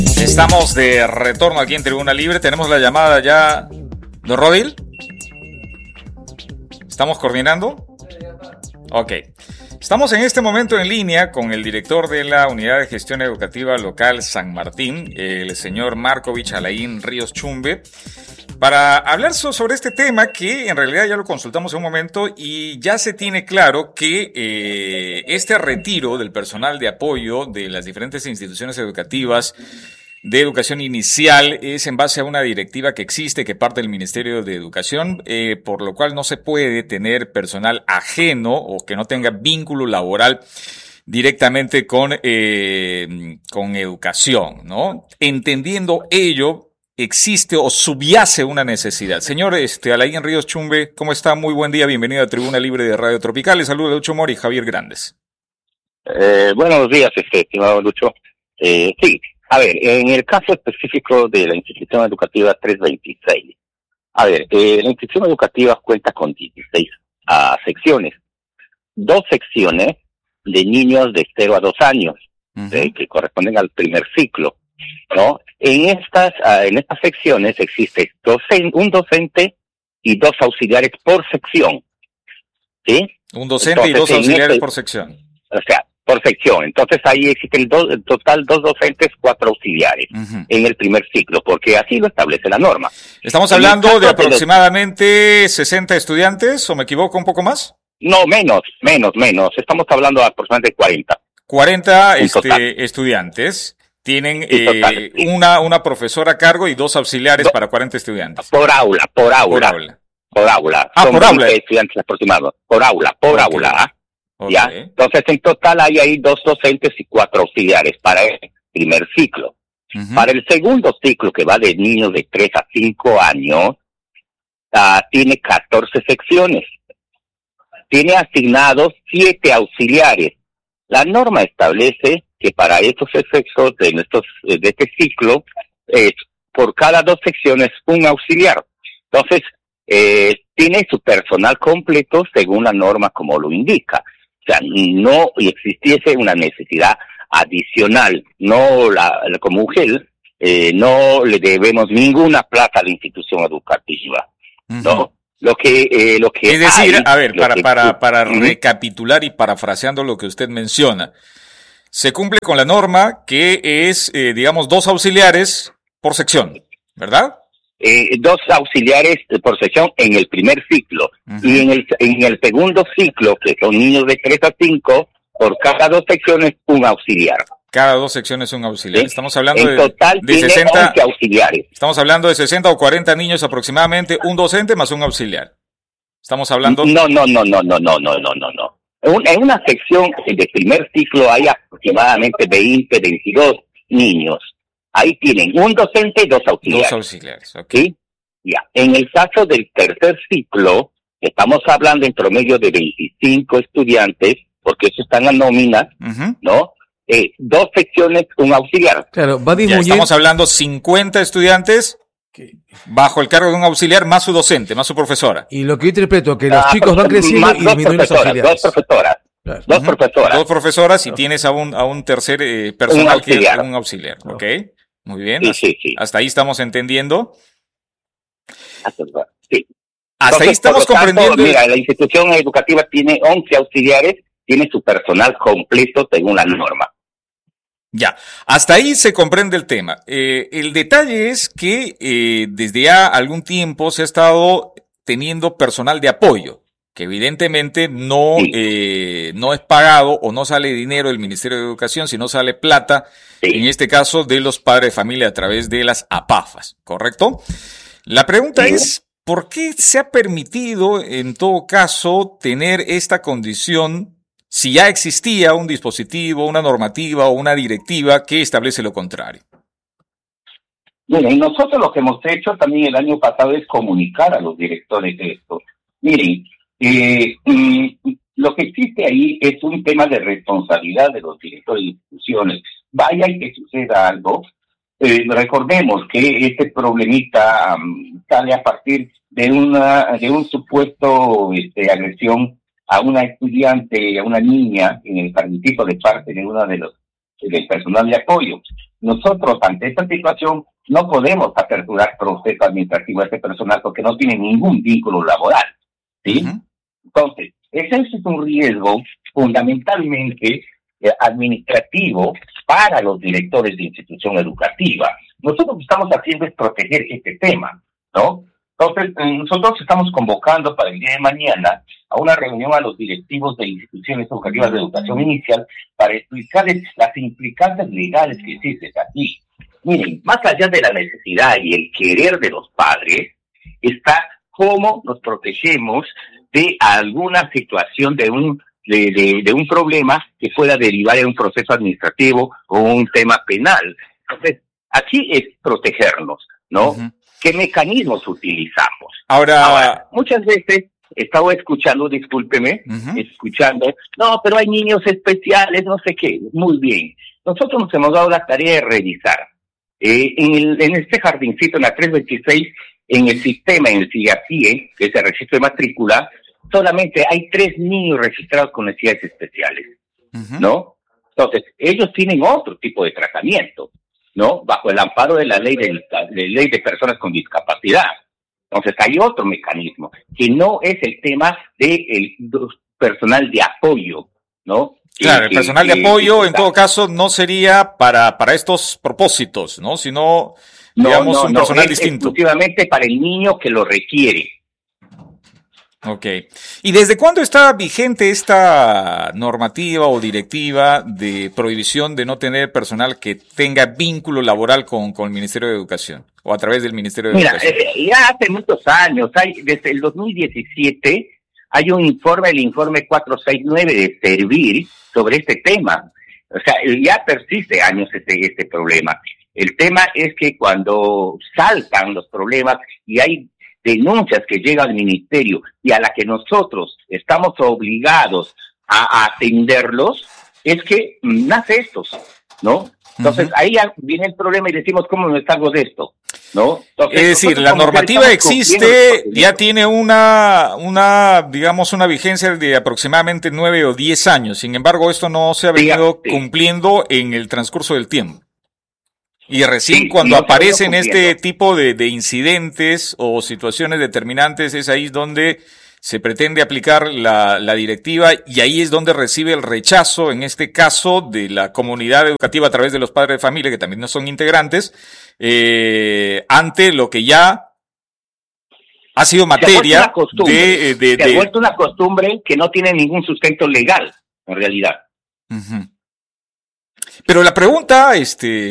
Estamos de retorno aquí en Tribuna Libre. Tenemos la llamada ya. ¿Don Rodil? ¿Estamos coordinando? Ok. Estamos en este momento en línea con el director de la Unidad de Gestión Educativa Local San Martín, el señor Markovich Alain Ríos Chumbe, para hablar sobre este tema que en realidad ya lo consultamos en un momento y ya se tiene claro que este retiro del personal de apoyo de las diferentes instituciones educativas de educación inicial es en base a una directiva que existe, que parte del Ministerio de Educación, por lo cual no se puede tener personal ajeno o que no tenga vínculo laboral directamente con educación, ¿no? Entendiendo ello, existe o subyace una necesidad. Señor Alain Ríos Chumbe, ¿cómo está? Muy buen día, bienvenido a Tribuna Libre de Radio Tropical. Les saluda Lucho Mori y Javier Grandes. Buenos días, estimado Lucho. Sí. A ver, en el caso específico de la institución educativa 326, la institución educativa cuenta con 16 secciones. 2 secciones de niños de 0 a 2 años, que corresponden al primer ciclo, ¿no? En estas secciones existe un docente y 2 auxiliares por sección, ¿sí? Un docente y 2 auxiliares por sección. O sea, por sección. Entonces ahí existen en total 2 docentes, 4 auxiliares en el primer ciclo, porque así lo establece la norma. ¿Estamos hablando de aproximadamente 60 estudiantes o me equivoco un poco más? No, menos. Estamos hablando de aproximadamente 40. 40 estudiantes. Tienen una profesora a cargo y 2 auxiliares para 40 estudiantes. Por aula. Por aula. Son por aula. estudiantes aproximados. Por aula. Okay. ¿Ya? Entonces, en total hay ahí 2 docentes y 4 auxiliares para el primer ciclo. Para el segundo ciclo, que va de niños de 3 a 5 años, tiene 14 secciones. Tiene asignados 7 auxiliares. La norma establece que para estos efectos de este ciclo, por cada 2 secciones, un auxiliar. Entonces, tiene su personal completo según la norma como lo indica. O sea, no existiese una necesidad adicional, como UGEL, no le debemos ninguna plata a la institución educativa, ¿no? Lo que es decir, para recapitular y parafraseando lo que usted menciona, se cumple con la norma que es, 2 auxiliares por sección, ¿verdad? 2 auxiliares por sección en el primer ciclo. Y en el segundo ciclo, que son niños de 3 a 5, por cada 2 secciones, un auxiliar. Cada 2 secciones un auxiliar. ¿Sí? Estamos hablando en total de tiene 60 11 auxiliares. Estamos hablando de 60 o 40 niños aproximadamente, un docente más un auxiliar. Estamos hablando... No. En una sección de primer ciclo hay aproximadamente 22 niños. Ahí tienen un docente y 2 auxiliares. 2 auxiliares, ok. ¿Sí? Ya. En el caso del tercer ciclo, estamos hablando en promedio de 25 estudiantes, porque eso está en la nómina, ¿no? 2 secciones, un auxiliar. Claro, va a disminuir. Ya estamos hablando 50 estudiantes bajo el cargo de un auxiliar más su docente, más su profesora. Y lo que yo interpreto, que los chicos van creciendo y disminuyen los auxiliares. 2 profesoras. Claro. 2 profesoras. 2 profesoras y tienes a un tercer personal que es un auxiliar. Ok, muy bien. Sí. Hasta ahí estamos entendiendo. Sí. Hasta ahí estamos comprendiendo. Mira, la institución educativa tiene 11 auxiliares, tiene su personal completo según la norma. Ya, hasta ahí se comprende el tema. El detalle es que desde ya algún tiempo se ha estado teniendo personal de apoyo, que evidentemente no es pagado o no sale dinero del Ministerio de Educación, sino sale plata, en este caso de los padres de familia a través de las APAFAS, ¿correcto? La pregunta es, ¿por qué se ha permitido en todo caso tener esta condición si ya existía un dispositivo, una normativa o una directiva que establece lo contrario? Miren, nosotros lo que hemos hecho también el año pasado es comunicar a los directores de esto. Miren, lo que existe ahí es un tema de responsabilidad de los directores de instituciones. Vaya y que suceda algo. Recordemos que este problemita sale a partir de un supuesto agresión a una estudiante, a una niña, en el jardín de parte de uno de los del personal de apoyo. Nosotros, ante esta situación, no podemos aperturar proceso administrativo a este personal porque no tiene ningún vínculo laboral, ¿sí? Uh-huh. Entonces, ese es un riesgo fundamentalmente administrativo para los directores de institución educativa. Nosotros lo que estamos haciendo es proteger este tema, ¿no? Entonces, nosotros estamos convocando para el día de mañana a una reunión a los directivos de instituciones educativas de educación inicial para explicarles las implicancias legales que existen aquí. Miren, más allá de la necesidad y el querer de los padres, está cómo nos protegemos de alguna situación de un problema que pueda derivar en un proceso administrativo o un tema penal. Entonces, aquí es protegernos, ¿no? Uh-huh. ¿Qué mecanismos utilizamos? Ahora, muchas veces estaba escuchando, discúlpeme, no, pero hay niños especiales, no sé qué. Muy bien. Nosotros nos hemos dado la tarea de revisar. En este jardincito, en la 326, en el sistema, en el CIACIE, que es el registro de matrícula, solamente hay 3 niños registrados con necesidades especiales, ¿no? Entonces, ellos tienen otro tipo de tratamiento, ¿no? Bajo el amparo de la ley de personas con discapacidad. Entonces, hay otro mecanismo, que no es el tema del personal de apoyo, ¿no? Claro, el personal de apoyo, en todo caso, no sería para estos propósitos, ¿no? Sino, digamos, un personal distinto. Exclusivamente para el niño que lo requiere. Ok. ¿Y desde cuándo está vigente esta normativa o directiva de prohibición de no tener personal que tenga vínculo laboral con el Ministerio de Educación o a través del Ministerio de Educación? Ya hace muchos años, desde el 2017, hay un informe, el informe 469 de Servir, sobre este tema. O sea, ya persiste años este problema. El tema es que cuando saltan los problemas y hay denuncias que llegan al ministerio y a la que nosotros estamos obligados a atenderlos, es que nace esto, ¿no? Entonces, ahí ya viene el problema y decimos, ¿cómo me salgo de esto? ¿No? Entonces, es decir, la normativa existe, ya tiene digamos, una vigencia de aproximadamente 9 o 10 años. Sin embargo, esto no se ha venido cumpliendo en el transcurso del tiempo. Y recién cuando aparecen este tipo de incidentes o situaciones determinantes, es ahí donde se pretende aplicar la directiva y ahí es donde recibe el rechazo, en este caso, de la comunidad educativa a través de los padres de familia, que también no son integrantes, ante lo que ya ha sido materia se ha vuelto una costumbre que no tiene ningún sustento legal, en realidad. Pero la pregunta,